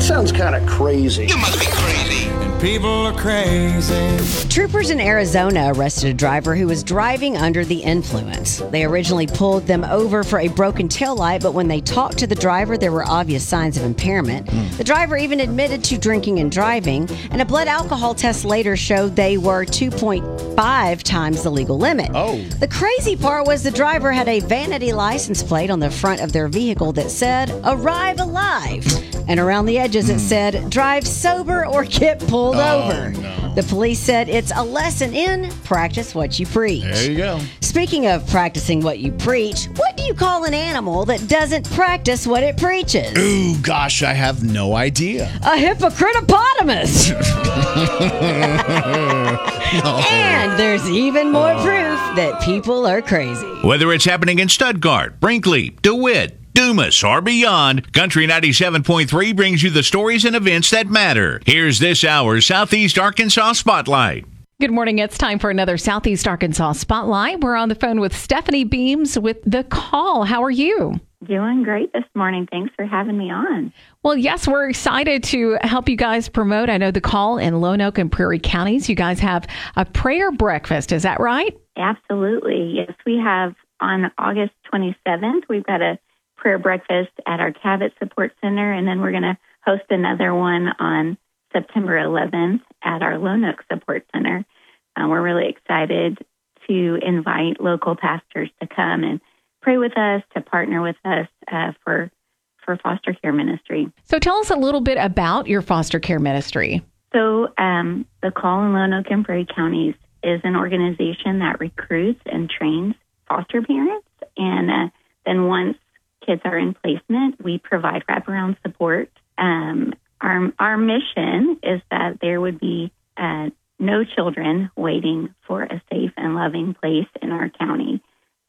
That sounds kind of crazy. You must be crazy. And people are crazy. Troopers in Arizona arrested a driver who was driving under the influence. They originally pulled them over for a broken taillight, but when they talked to the driver, there were obvious signs of impairment. The driver even admitted to drinking and driving, and a blood alcohol test later showed they were 2.5 times the legal limit. Oh. The crazy part was the driver had a vanity license plate on the front of their vehicle that said, "Arrive alive." And around the edges it said, "Drive sober or get pulled over." No. The police said it's a lesson in practice what you preach. There you go. Speaking of practicing what you preach, what do you call an animal that doesn't practice what it preaches? Ooh, gosh, I have no idea. A hippocritopotamus. And there's even more proof that people are crazy. Whether it's happening in Stuttgart, Brinkley, DeWitt, Dumas, or beyond, Country 97.3 brings you the stories and events that matter. Here's this hour's Southeast Arkansas Spotlight. Good morning. It's time for another Southeast Arkansas Spotlight. We're on the phone with Stephanie Beams with The Call. How are you? Doing great this morning. Thanks for having me on. Well, yes, we're excited to help you guys promote. I know The Call in Lonoke and Prairie counties. You guys have a prayer breakfast. Is that right? Absolutely. Yes, we have on August 27th, we've got a prayer breakfast at our Cabot Support Center, and then we're going to host another one on September 11th at our Lonoke Support Center. We're really excited to invite local pastors to come and pray with us, to partner with us for foster care ministry. So tell us a little bit about your foster care ministry. So the Call in Lonoke and Prairie counties is an organization that recruits and trains foster parents. And then once kids are in placement, we provide wraparound support. Our mission is that there would be no children waiting for a safe and loving place in our county.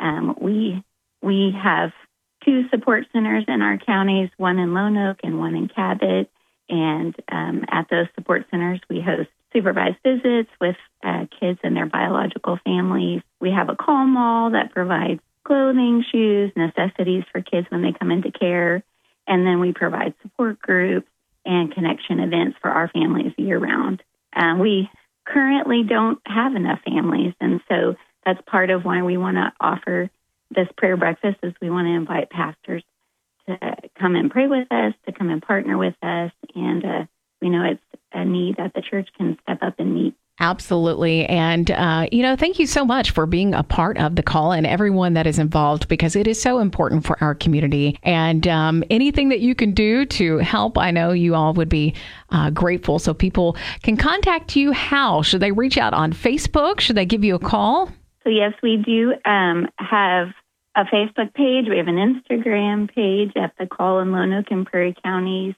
We have 2 support centers in our counties, one in Lonoke and one in Cabot. And at those support centers, we host supervised visits with kids and their biological families. We have a call mall that provides clothing, shoes, necessities for kids when they come into care. And then we provide support groups and connection events for our families year-round. We currently don't have enough families, and so that's part of why we want to offer this prayer breakfast is we want to invite pastors to come and pray with us, to come and partner with us, and we know it's a need that the church can step up and meet. Absolutely. And, thank you so much for being a part of The Call and everyone that is involved, because it is so important for our community. And anything that you can do to help, I know you all would be grateful. So people can contact you. How? Should they reach out on Facebook? Should they give you a call? So, yes, we do have a Facebook page. We have an Instagram page at The Call in Lonoke and Prairie counties.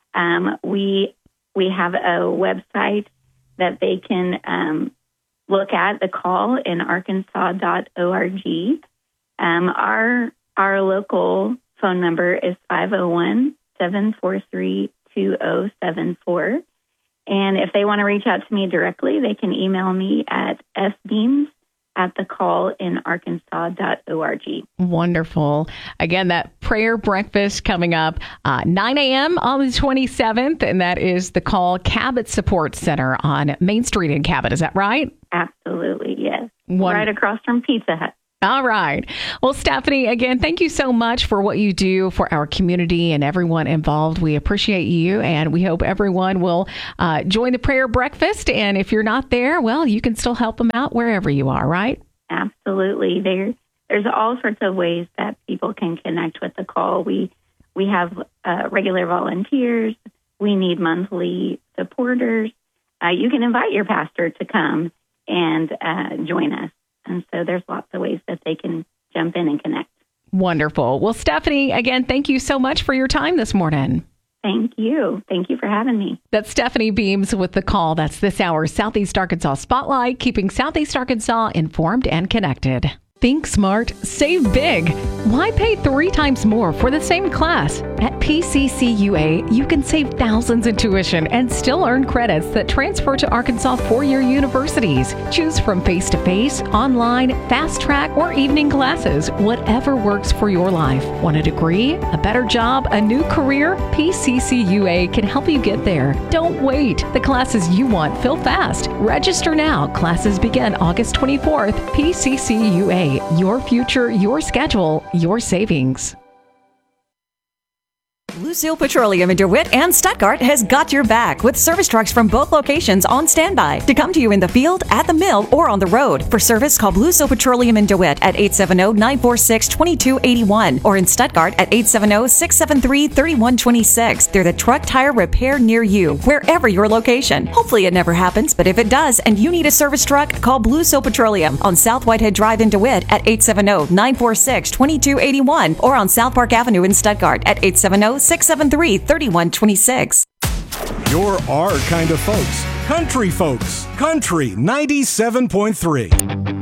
We have a website that they can look at, The Call in Arkansas.org. Our local phone number is 501-743-2074. And if they want to reach out to me directly, they can email me at sbeams@thecallinarkansas.org. Wonderful. Again, that prayer breakfast coming up 9 a.m. on the 27th, and that is The Call Cabot Support Center on Main Street in Cabot. Is that right? Absolutely, yes. Right across from Pizza Hut. All right. Well, Stephanie, again, thank you so much for what you do for our community and everyone involved. We appreciate you, and we hope everyone will join the prayer breakfast. And if you're not there, well, you can still help them out wherever you are, right? Absolutely. There's all sorts of ways that people can connect with The Call. We have regular volunteers. We need monthly supporters. You can invite your pastor to come and join us. And so there's lots of ways that they can jump in and connect. Wonderful. Well, Stephanie, again, thank you so much for your time this morning. Thank you. Thank you for having me. That's Stephanie Beams with The Call. That's this hour's Southeast Arkansas Spotlight, keeping Southeast Arkansas informed and connected. Think smart, save big. Why pay 3 times more for the same class? At PCCUA, you can save thousands in tuition and still earn credits that transfer to Arkansas four-year universities. Choose from face-to-face, online, fast track, or evening classes, whatever works for your life. Want a degree, a better job, a new career? PCCUA can help you get there. Don't wait. The classes you want fill fast. Register now. Classes begin August 24th. PCCUA. Your future, your schedule, your savings. Lucille Petroleum in DeWitt and Stuttgart has got your back with service trucks from both locations on standby to come to you in the field, at the mill, or on the road. For service, call Lucille Petroleum in DeWitt at 870-946-2281 or in Stuttgart at 870-673-3126. They're the truck tire repair near you, wherever your location. Hopefully it never happens, but if it does and you need a service truck, call Lucille Petroleum on South Whitehead Drive in DeWitt at 870-946-2281 or on South Park Avenue in Stuttgart at 870-673-3126. You're our kind of folks. Country folks. Country 97.3.